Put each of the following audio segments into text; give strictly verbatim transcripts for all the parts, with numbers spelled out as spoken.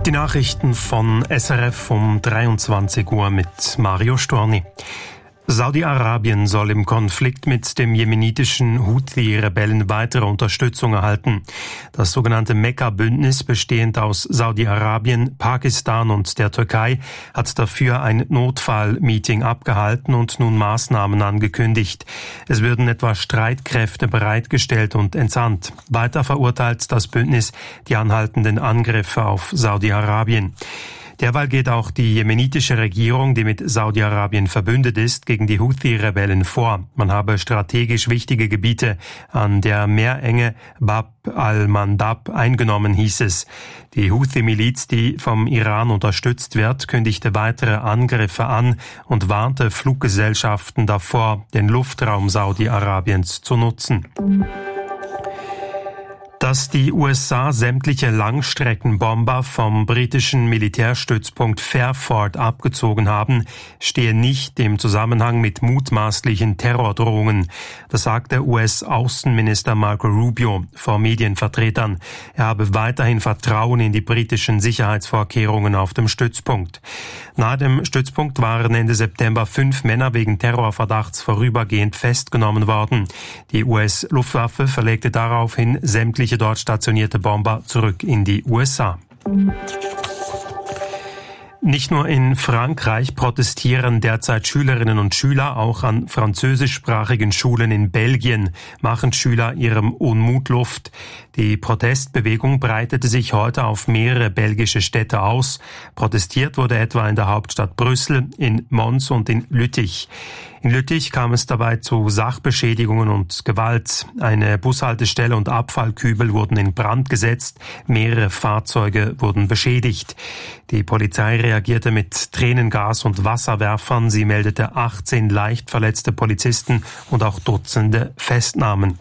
Die Nachrichten von S R F um dreiundzwanzig Uhr mit Mario Storni. Saudi-Arabien soll im Konflikt mit dem jemenitischen Houthi-Rebellen weitere Unterstützung erhalten. Das sogenannte Mekka-Bündnis, bestehend aus Saudi-Arabien, Pakistan und der Türkei, hat dafür ein Notfallmeeting abgehalten und nun Maßnahmen angekündigt. Es würden etwa Streitkräfte bereitgestellt und entsandt. Weiter verurteilt das Bündnis die anhaltenden Angriffe auf Saudi-Arabien. Derweil geht auch die jemenitische Regierung, die mit Saudi-Arabien verbündet ist, gegen die Houthi-Rebellen vor. Man habe strategisch wichtige Gebiete an der Meerenge Bab al-Mandab eingenommen, hieß es. Die Houthi-Miliz, die vom Iran unterstützt wird, kündigte weitere Angriffe an und warnte Fluggesellschaften davor, den Luftraum Saudi-Arabiens zu nutzen. Dass die U S A sämtliche Langstreckenbomber vom britischen Militärstützpunkt Fairford abgezogen haben, stehe nicht im Zusammenhang mit mutmaßlichen Terrordrohungen. Das sagte U S-Außenminister Marco Rubio vor Medienvertretern. Er habe weiterhin Vertrauen in die britischen Sicherheitsvorkehrungen auf dem Stützpunkt. Nahe dem Stützpunkt waren Ende September fünf Männer wegen Terrorverdachts vorübergehend festgenommen worden. Die U S-Luftwaffe verlegte daraufhin sämtliche dort stationierte Bomber zurück in die U S A. Nicht nur in Frankreich protestieren derzeit Schülerinnen und Schüler, auch an französischsprachigen Schulen in Belgien machen Schüler ihrem Unmut Luft. Die Protestbewegung breitete sich heute auf mehrere belgische Städte aus. Protestiert wurde etwa in der Hauptstadt Brüssel, in Mons und in Lüttich. In Lüttich kam es dabei zu Sachbeschädigungen und Gewalt. Eine Bushaltestelle und Abfallkübel wurden in Brand gesetzt, mehrere Fahrzeuge wurden beschädigt. Die Polizei reagierte mit Tränengas und Wasserwerfern. Sie meldete achtzehn leicht verletzte Polizisten und auch Dutzende Festnahmen.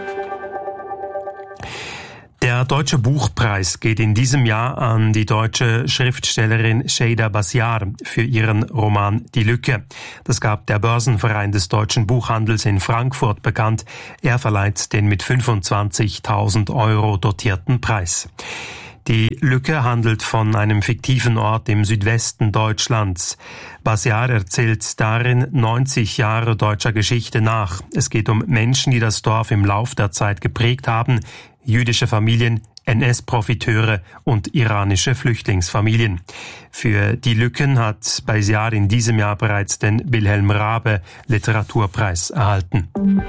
Der Deutsche Buchpreis geht in diesem Jahr an die deutsche Schriftstellerin Şeyda Basyar für ihren Roman Die Lücke. Das gab der Börsenverein des deutschen Buchhandels in Frankfurt bekannt. Er verleiht den mit fünfundzwanzigtausend Euro dotierten Preis. Die Lücke handelt von einem fiktiven Ort im Südwesten Deutschlands. Basyar erzählt darin neunzig Jahre deutscher Geschichte nach. Es geht um Menschen, die das Dorf im Lauf der Zeit geprägt haben, jüdische Familien, N S-Profiteure und iranische Flüchtlingsfamilien. Für Die Lücken hat Basyar in diesem Jahr bereits den Wilhelm Raabe Literaturpreis erhalten.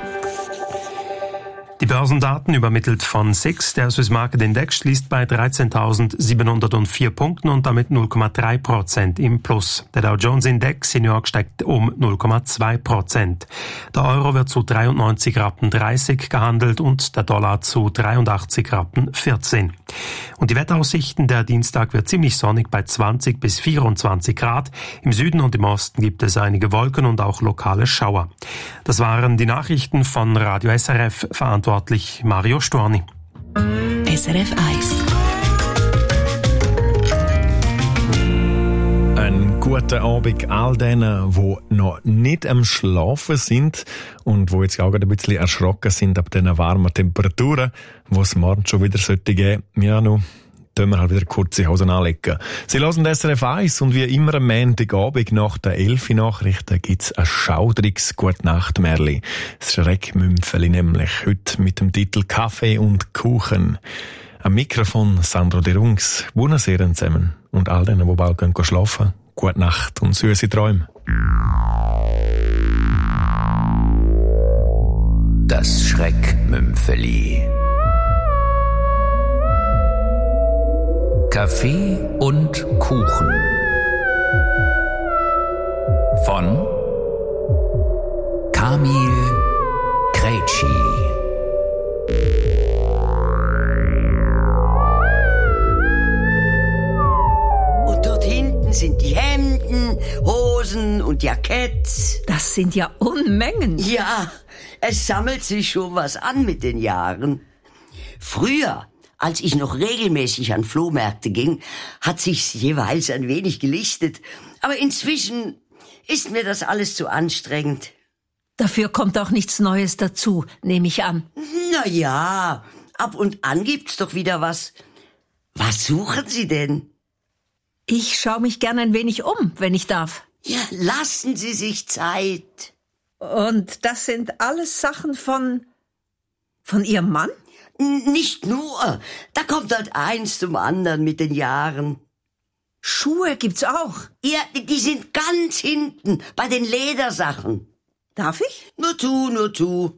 Die Börsendaten übermittelt von S I X. Der Swiss Market Index schließt bei dreizehntausendsiebenhundertvier Punkten und damit null Komma drei Prozent im Plus. Der Dow Jones Index in New York steigt um null Komma zwei Prozent. Der Euro wird zu dreiundneunzig Rappen dreißig gehandelt und der Dollar zu dreiundachtzig Rappen vierzehn. Und die Wetteraussichten: Der Dienstag wird ziemlich sonnig bei zwanzig bis vierundzwanzig Grad. Im Süden und im Osten gibt es einige Wolken und auch lokale Schauer. Das waren die Nachrichten von Radio S R F, verantwortlich Mario Storni. S R F eins. Einen guten Abend all denen, die noch nicht am Schlafen sind und die jetzt auch ein bisschen erschrocken sind ab diesen warmen Temperaturen, die es morgen schon wieder sollte geben. Ja, nun können wir halt wieder kurze Hosen anlegen. Sie hören S R F eins und wie immer am Montagabend nach der elf Nachrichten gibt es ein schaudriges Gute-Nacht-Märli. Das Schreckmümpfeli nämlich, heute mit dem Titel Kaffee und Kuchen. Am Mikrofon Sandro De Rungs. Buonasera zusammen. Und all denen, die bald gehen schlafen, gute Nacht und süße Träume. Das Schreckmümpfeli. Kaffee und Kuchen von Kamil Krejci. Und dort hinten sind die Hemden, Hosen und Jacketts. Das sind ja Unmengen. Ja, es sammelt sich schon was an mit den Jahren. Früher, als ich noch regelmäßig an Flohmärkte ging, hat sich's jeweils ein wenig gelichtet. Aber inzwischen ist mir das alles zu anstrengend. Dafür kommt auch nichts Neues dazu, nehme ich an. Na ja, ab und an gibt's doch wieder was. Was suchen Sie denn? Ich schaue mich gern ein wenig um, wenn ich darf. Ja, lassen Sie sich Zeit. Und das sind alles Sachen von... von Ihrem Mann? N- Nicht nur. Da kommt halt eins zum anderen mit den Jahren. Schuhe gibt's auch. Ja, die- die sind ganz hinten, bei den Ledersachen. Darf ich? Nur tu, nur tu.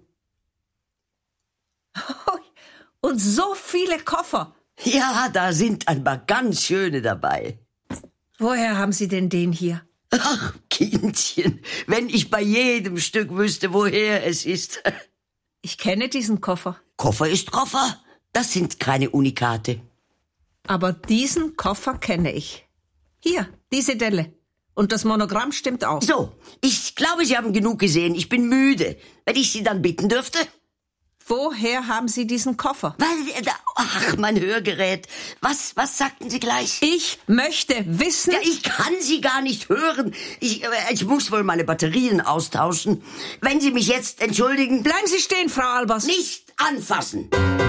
Und so viele Koffer. Ja, da sind ein paar ganz schöne dabei. Woher haben Sie denn den hier? Ach, Kindchen, wenn ich bei jedem Stück wüsste, woher es ist. Ich kenne diesen Koffer. Koffer ist Koffer. Das sind keine Unikate. Aber diesen Koffer kenne ich. Hier, diese Delle. Und das Monogramm stimmt auch. So, ich glaube, Sie haben genug gesehen. Ich bin müde. Wenn ich Sie dann bitten dürfte? Woher haben Sie diesen Koffer? Weil, da- ach, mein Hörgerät. Was, was sagten Sie gleich? Ich möchte wissen... Ja, ich kann Sie gar nicht hören. Ich, äh, ich muss wohl meine Batterien austauschen. Wenn Sie mich jetzt entschuldigen... Bleiben Sie stehen, Frau Albers. Nicht anfassen.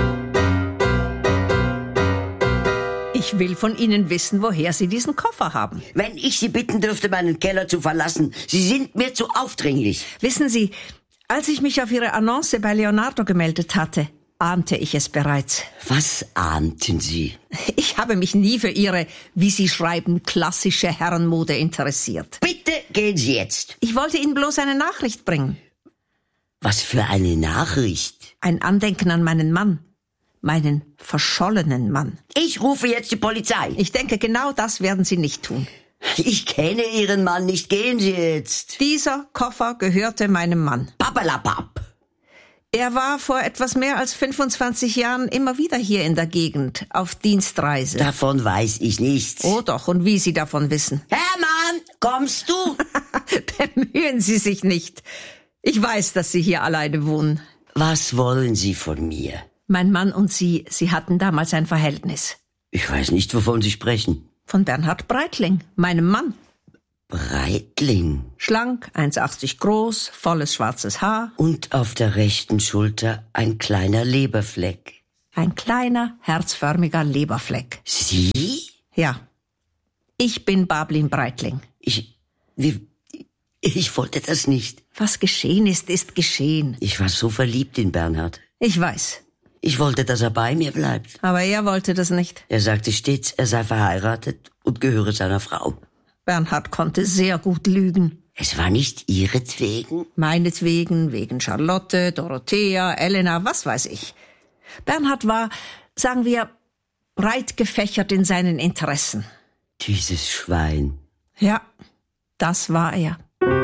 Ich will von Ihnen wissen, woher Sie diesen Koffer haben. Wenn ich Sie bitten dürfte, meinen Keller zu verlassen. Sie sind mir zu aufdringlich. Wissen Sie, als ich mich auf Ihre Annonce bei Leonardo gemeldet hatte, ahnte ich es bereits. Was ahnten Sie? Ich habe mich nie für Ihre, wie Sie schreiben, klassische Herrenmode interessiert. Bitte gehen Sie jetzt. Ich wollte Ihnen bloß eine Nachricht bringen. Was für eine Nachricht. Ein Andenken an meinen Mann. Meinen verschollenen Mann. Ich rufe jetzt die Polizei. Ich denke, genau das werden Sie nicht tun. Ich kenne Ihren Mann nicht. Gehen Sie jetzt. Dieser Koffer gehörte meinem Mann. Pappalapapp. Er war vor etwas mehr als fünfundzwanzig Jahren immer wieder hier in der Gegend, auf Dienstreise. Davon weiß ich nichts. Oh doch, und wie Sie davon wissen. Hermann, kommst du? Bemühen Sie sich nicht. Ich weiß, dass Sie hier alleine wohnen. Was wollen Sie von mir? Mein Mann und Sie, Sie hatten damals ein Verhältnis. Ich weiß nicht, wovon Sie sprechen. Von Bernhard Breitling, meinem Mann. Breitling. Schlank, eins Komma achtzig groß, volles schwarzes Haar. Und auf der rechten Schulter ein kleiner Leberfleck. Ein kleiner, herzförmiger Leberfleck. Sie? Ja, ich bin Bablin Breitling. Ich, wir, ich wollte das nicht. Was geschehen ist, ist geschehen. Ich war so verliebt in Bernhard. Ich weiß, Ich wollte, dass er bei mir bleibt. aber er wollte das nicht. Er sagte stets, er sei verheiratet und gehöre seiner Frau. Bernhard konnte sehr gut lügen. Es war nicht ihretwegen? Meinetwegen, wegen Charlotte, Dorothea, Elena, was weiß ich. Bernhard war, sagen wir, breit gefächert in seinen Interessen. Dieses Schwein. Ja, das war er.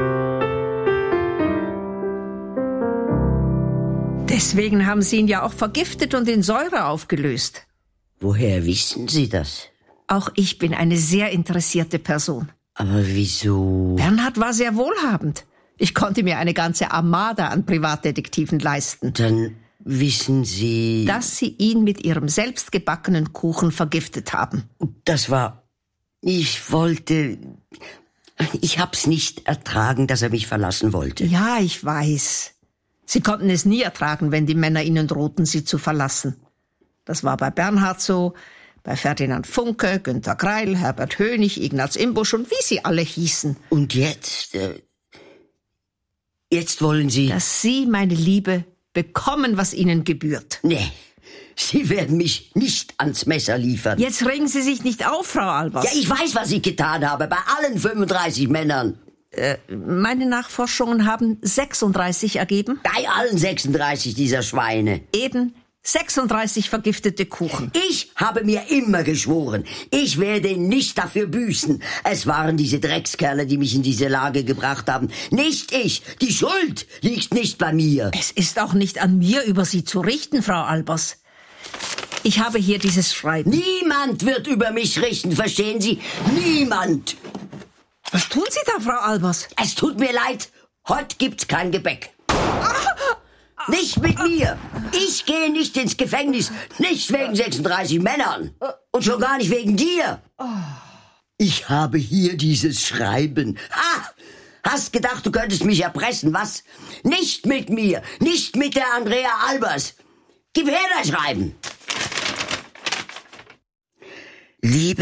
Deswegen haben sie ihn ja auch vergiftet und in Säure aufgelöst. Woher wissen Sie das? Auch ich bin eine sehr interessierte Person. Aber wieso? Bernhard war sehr wohlhabend. Ich konnte mir eine ganze Armada an Privatdetektiven leisten. Dann wissen Sie... Dass sie ihn mit ihrem selbstgebackenen Kuchen vergiftet haben. Das war... Ich wollte... Ich hab's nicht ertragen, dass er mich verlassen wollte. Ja, ich weiß. Sie konnten es nie ertragen, wenn die Männer ihnen drohten, sie zu verlassen. Das war bei Bernhard so, bei Ferdinand Funke, Günter Greil, Herbert Hönig, Ignaz Imbusch und wie sie alle hießen. Und jetzt... Äh, jetzt wollen Sie... Dass Sie, meine Liebe, bekommen, was Ihnen gebührt. Nee, Sie werden mich nicht ans Messer liefern. Jetzt regen Sie sich nicht auf, Frau Albers. Ja, ich weiß, was ich getan habe, bei allen fünfunddreißig Männern. Meine Nachforschungen haben sechsunddreißig ergeben. Bei allen sechsunddreißig dieser Schweine. Eben sechsunddreißig vergiftete Kuchen. Ich habe mir immer geschworen, ich werde nicht dafür büßen. Es waren diese Dreckskerle, die mich in diese Lage gebracht haben. Nicht ich. Die Schuld liegt nicht bei mir. Es ist auch nicht an mir, über Sie zu richten, Frau Albers. Ich habe hier dieses Schreiben. Niemand wird über mich richten, verstehen Sie? Niemand. Was tun Sie da, Frau Albers? Es tut mir leid, heute gibt's kein Gebäck. Nicht mit mir. Ich gehe nicht ins Gefängnis. Nicht wegen sechsunddreißig Männern. Und schon gar nicht wegen dir. Ich habe hier dieses Schreiben. Ah, hast gedacht, du könntest mich erpressen, was? Nicht mit mir. Nicht mit der Andrea Albers. Gib her das Schreiben. Liebe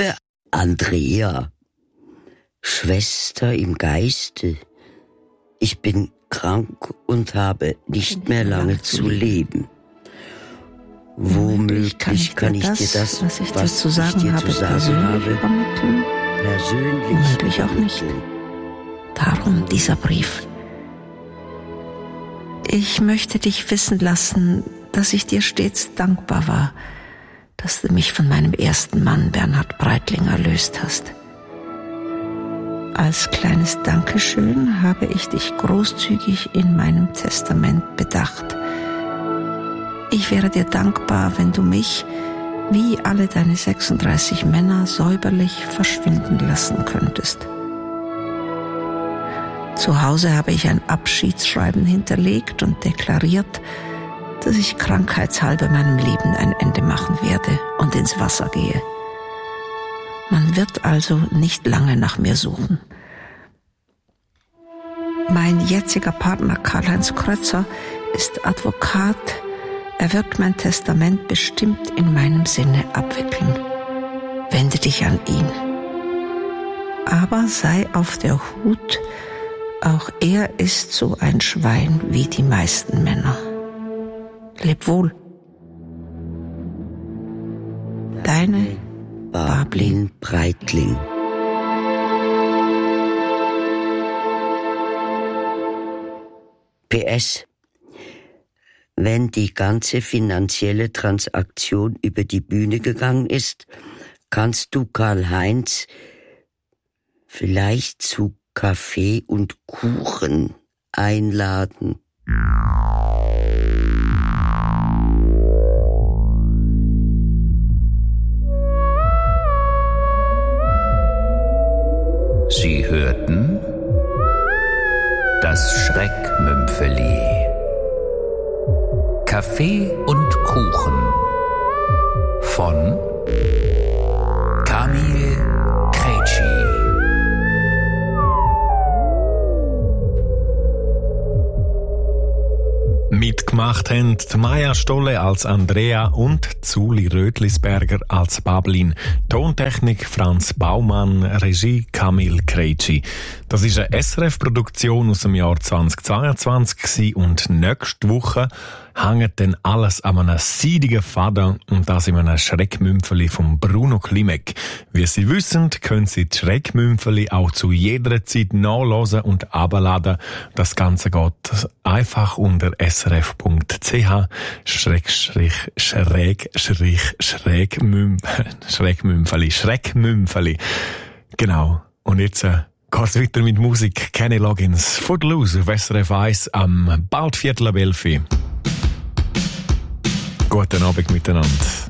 Andrea, Schwester im Geiste, ich bin krank und habe nicht mehr lange zu leben. Womöglich kann ich, kann ich dir das, was ich dir was zu sagen, ich dir habe, zu sagen persönlich habe, vermitteln? persönlich Womöglich auch nicht. vermitteln. Darum dieser Brief. Ich möchte dich wissen lassen, dass ich dir stets dankbar war, dass du mich von meinem ersten Mann Bernhard Breitling erlöst hast. Als kleines Dankeschön habe ich dich großzügig in meinem Testament bedacht. Ich wäre dir dankbar, wenn du mich, wie alle deine sechsunddreißig Männer, säuberlich verschwinden lassen könntest. Zu Hause habe ich ein Abschiedsschreiben hinterlegt und deklariert, dass ich krankheitshalber meinem Leben ein Ende machen werde und ins Wasser gehe. Man wird also nicht lange nach mir suchen. Mein jetziger Partner Karl-Heinz Krötzer ist Advokat. Er wird mein Testament bestimmt in meinem Sinne abwickeln. Wende dich an ihn. Aber sei auf der Hut, auch er ist so ein Schwein wie die meisten Männer. Leb wohl. Deine Barblin Breitling. P S. Wenn die ganze finanzielle Transaktion über die Bühne gegangen ist, kannst du Karl-Heinz vielleicht zu Kaffee und Kuchen einladen. Sie hörten das Schreckmümpfeli. Kaffee und Kuchen von Kamil Kreitschi. Mitgemacht haben die Maja Stolle als Andrea und Zuli Rötlisberger als Bablin. Tontechnik Franz Baumann, Regie Kamil Kreitschi. Das ist eine S R F-Produktion aus dem Jahr zweitausendzweiundzwanzig und nächste Woche hängt dann alles an einem seidigen Faden und das in einem Schreckmümpfeli von Bruno Klimek. Wie Sie wissen, können Sie die Schreckmümpfeli auch zu jeder Zeit nachlesen und abladen. Das Ganze geht einfach unter srf.ch schrägstrich schräg schräg Schreckmümpfeli Schreckmümpfeli. Genau. Und jetzt äh, geht's weiter mit Musik. Kenny Loggins, Footloose auf S R F eins am bald Viertel ab elf. Guten Abend miteinander.